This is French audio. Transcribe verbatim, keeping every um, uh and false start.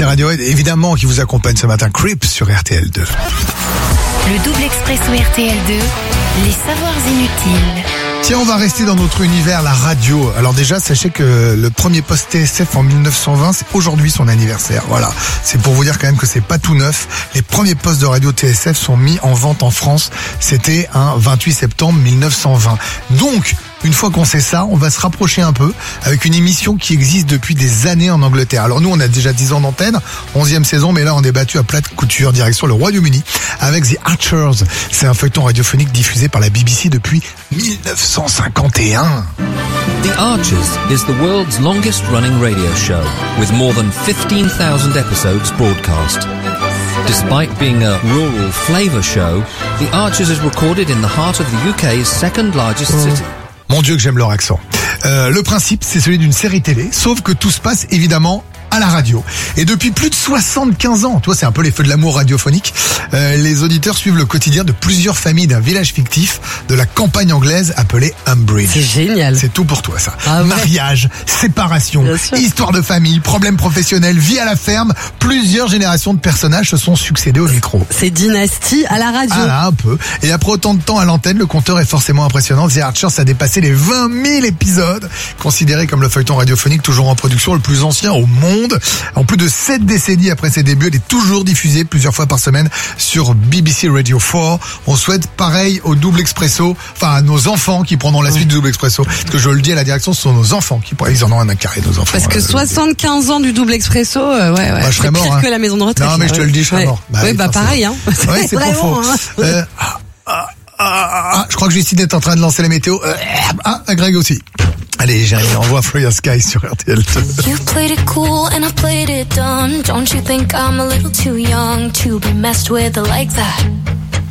Radiohead, évidemment, qui vous accompagne ce matin. Creep sur R T L deux. Le double expresso R T L deux, les savoirs inutiles. Tiens, on va rester dans notre univers, la radio. Alors déjà, sachez que le premier poste T S F en mille neuf cent vingt, c'est aujourd'hui son anniversaire. Voilà, c'est pour vous dire quand même que c'est pas tout neuf. Les premiers postes de radio T S F sont mis en vente en France. C'était un vingt-huit septembre mille neuf cent vingt. Donc, une fois qu'on sait ça, on va se rapprocher un peu avec une émission qui existe depuis des années en Angleterre. Alors nous, on a déjà dix ans d'antenne, onzième saison, mais là, on est battu à plate couture, direction le Royaume-Uni, avec The Archers. C'est un feuilleton radiophonique diffusé par la B B C depuis mille neuf cent cinquante et un. The Archers is the world's longest running radio show, with more than fifteen thousand episodes broadcast. Despite being a rural flavour show, The Archers is recorded in the heart of the U K's second largest city. Mon Dieu que j'aime leur accent. Euh, le principe, c'est celui d'une série télé, sauf que tout se passe évidemment à la radio. Et depuis plus de soixante-quinze ans, toi c'est un peu les feux de l'amour radiophonique, euh, les auditeurs suivent le quotidien de plusieurs familles d'un village fictif de la campagne anglaise appelée Umbridge. C'est génial. C'est tout pour toi ça. Ah ouais. Mariage, séparation, histoire de famille, problèmes professionnels, vie à la ferme, plusieurs générations de personnages se sont succédés au micro. C'est dynastie à la radio. Ah là, un peu. Et après autant de temps à l'antenne, le compteur est forcément impressionnant. The Archers a dépassé les vingt mille épisodes, considéré comme le feuilleton radiophonique toujours en production le plus ancien au monde. En plus de sept décennies après ses débuts, elle est toujours diffusée plusieurs fois par semaine sur B B C Radio quatre. On souhaite pareil au double expresso, enfin à nos enfants qui prendront la suite du double expresso. Parce que je le dis à la direction, ce sont nos enfants qui ils en ont un carré, nos enfants. Parce que soixante-quinze ans du double expresso, euh, ouais, ouais. Bah, je serais mort. Pire Hein. que la maison de retraite. Non, mais je te le dis, je serais ouais. mort. Bah, oui, bah pareil, hein. Ouais, c'est pas faux. Hein. Euh, ah, ah, ah, ah, je crois que Justine est en train de lancer la météo. Euh, ah, Greg aussi. Allez, j'ai envoie Free Your Sky sur R T L. You played it cool and I played it dumb. Don't you think I'm a little too young to be messed with like that?